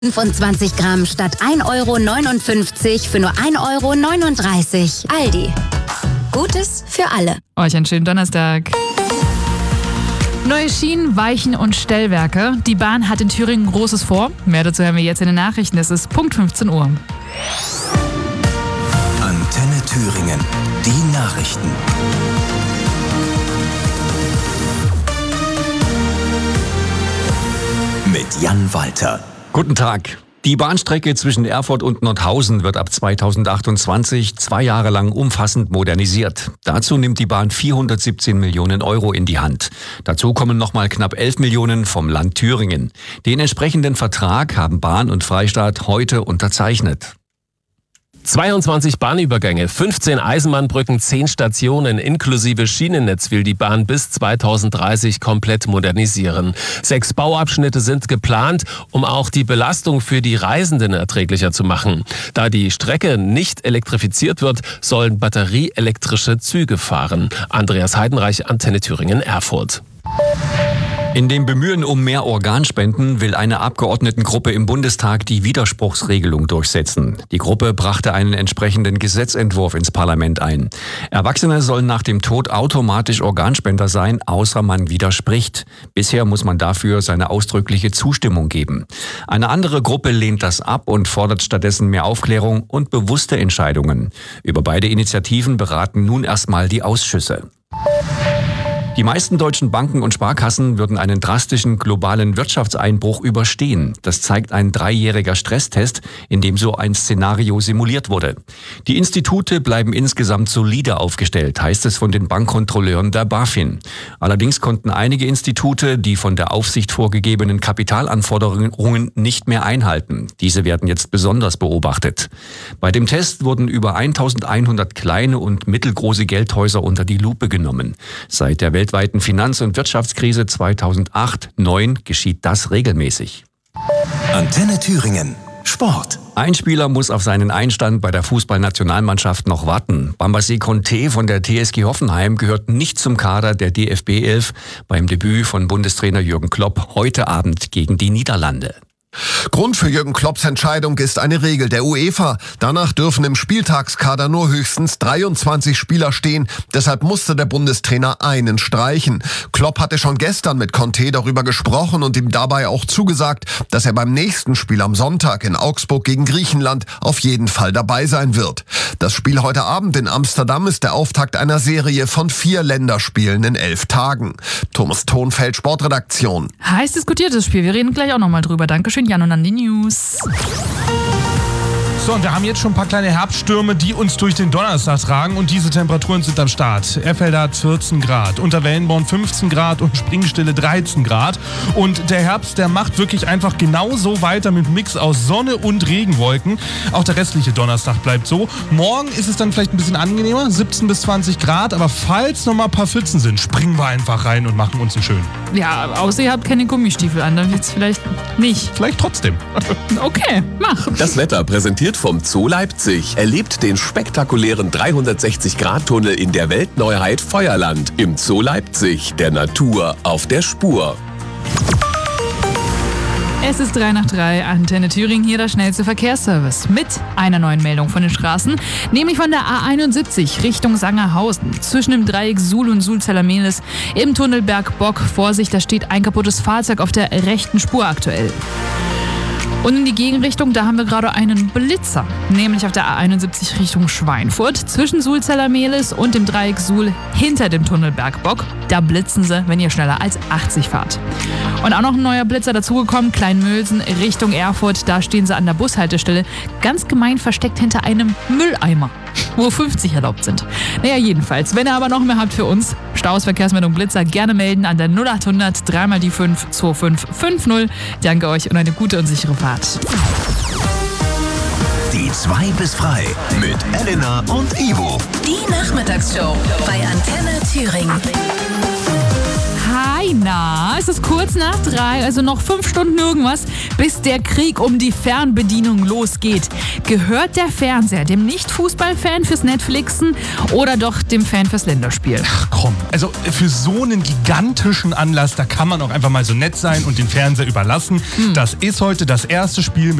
25 Gramm statt 1,59 € für nur 1,39 €. Aldi. Gutes für alle. Euch einen schönen Donnerstag. Neue Schienen, Weichen und Stellwerke. Die Bahn hat in Thüringen Großes vor. Mehr dazu hören wir jetzt in den Nachrichten. Es ist Punkt 15 Uhr. Antenne Thüringen. Die Nachrichten. Mit Jan Walter. Guten Tag. Die Bahnstrecke zwischen Erfurt und Nordhausen wird ab 2028 2 Jahre lang umfassend modernisiert. Dazu nimmt die Bahn 417 Millionen € in die Hand. Dazu kommen nochmal knapp 11 Millionen vom Land Thüringen. Den entsprechenden Vertrag haben Bahn und Freistaat heute unterzeichnet. 22 Bahnübergänge, 15 Eisenbahnbrücken, 10 Stationen inklusive Schienennetz will die Bahn bis 2030 komplett modernisieren. 6 Bauabschnitte sind geplant, um auch die Belastung für die Reisenden erträglicher zu machen. Da die Strecke nicht elektrifiziert wird, sollen batterieelektrische Züge fahren. Andreas Heidenreich, Antenne Thüringen, Erfurt. In dem Bemühen um mehr Organspenden will eine Abgeordnetengruppe im Bundestag die Widerspruchsregelung durchsetzen. Die Gruppe brachte einen entsprechenden Gesetzentwurf ins Parlament ein. Erwachsene sollen nach dem Tod automatisch Organspender sein, außer man widerspricht. Bisher muss man dafür seine ausdrückliche Zustimmung geben. Eine andere Gruppe lehnt das ab und fordert stattdessen mehr Aufklärung und bewusste Entscheidungen. Über beide Initiativen beraten nun erstmal die Ausschüsse. Die meisten deutschen Banken und Sparkassen würden einen drastischen globalen Wirtschaftseinbruch überstehen. Das zeigt ein 3-jähriger Stresstest, in dem so ein Szenario simuliert wurde. Die Institute bleiben insgesamt solide aufgestellt, heißt es von den Bankkontrolleuren der BaFin. Allerdings konnten einige Institute die von der Aufsicht vorgegebenen Kapitalanforderungen nicht mehr einhalten. Diese werden jetzt besonders beobachtet. Bei dem Test wurden über 1100 kleine und mittelgroße Geldhäuser unter die Lupe genommen. Seit der weltweiten Finanz- und Wirtschaftskrise 2008/9 geschieht das regelmäßig. Antenne Thüringen. Sport. Ein Spieler muss auf seinen Einstand bei der Fußballnationalmannschaft noch warten. Bambassé Conté von der TSG Hoffenheim gehört nicht zum Kader der DFB 11 beim Debüt von Bundestrainer Jürgen Klopp heute Abend gegen die Niederlande. Grund für Jürgen Klopps Entscheidung ist eine Regel der UEFA. Danach dürfen im Spieltagskader nur höchstens 23 Spieler stehen. Deshalb musste der Bundestrainer einen streichen. Klopp hatte schon gestern mit Conté darüber gesprochen und ihm dabei auch zugesagt, dass er beim nächsten Spiel am Sonntag in Augsburg gegen Griechenland auf jeden Fall dabei sein wird. Das Spiel heute Abend in Amsterdam ist der Auftakt einer Serie von 4 Länderspielen in 11 Tagen. Thomas Thonfeld, Sportredaktion. Heiß diskutiertes Spiel. Wir reden gleich auch nochmal drüber. Dankeschön, Jan, und an die News. So, und wir haben jetzt schon ein paar kleine Herbststürme, die uns durch den Donnerstag tragen, und diese Temperaturen sind am Start. Erfelder hat 14 Grad, Unterwellenborn 15 Grad und Springstille 13 Grad. Und der Herbst, der macht wirklich einfach genauso weiter mit einem Mix aus Sonne und Regenwolken. Auch der restliche Donnerstag bleibt so. Morgen ist es dann vielleicht ein bisschen angenehmer, 17 bis 20 Grad, aber falls noch mal ein paar Pfützen sind, springen wir einfach rein und machen uns einen schönen. Ja, außer ihr habt keine Gummistiefel an, dann wird's vielleicht nicht. Vielleicht trotzdem. Okay, mach. Das Wetter präsentiert vom Zoo Leipzig. Erlebt den spektakulären 360-Grad-Tunnel in der Weltneuheit Feuerland. Im Zoo Leipzig, der Natur auf der Spur. Es ist 3 nach 3, Antenne Thüringen, hier der schnellste Verkehrsservice. Mit einer neuen Meldung von den Straßen, nämlich von der A71 Richtung Sangerhausen. Zwischen dem Dreieck Suhl und Sulzeller-Mehlis im Tunnel Bergbock. Vorsicht, da steht ein kaputtes Fahrzeug auf der rechten Spur aktuell. Und in die Gegenrichtung, da haben wir gerade einen Blitzer, nämlich auf der A71 Richtung Schweinfurt, zwischen Sulzeller-Mehlis und dem Dreieck Suhl hinter dem Tunnel Bergbock. Da blitzen sie, wenn ihr schneller als 80 fahrt. Und auch noch ein neuer Blitzer dazugekommen, Kleinmölsen Richtung Erfurt, da stehen sie an der Bushaltestelle, ganz gemein versteckt hinter einem Mülleimer, wo 50 erlaubt sind. Naja, jedenfalls, wenn ihr aber noch mehr habt für uns, Staus, Verkehrsmeldung, Blitzer, gerne melden an der 0800 3 mal die 5 2550. Danke euch und eine gute und sichere Fahrt. Die 2 bis frei mit Elena und Ivo. Die Nachmittagsshow bei Antenne Thüringen. Hi, Na, es ist kurz nach 3, also noch 5 Stunden irgendwas, bis der Krieg um die Fernbedienung losgeht. Gehört der Fernseher dem Nicht-Fußball-Fan fürs Netflixen oder doch dem Fan fürs Länderspiel? Ach komm, also für so einen gigantischen Anlass, da kann man auch einfach mal so nett sein und den Fernseher überlassen. Das ist heute das erste Spiel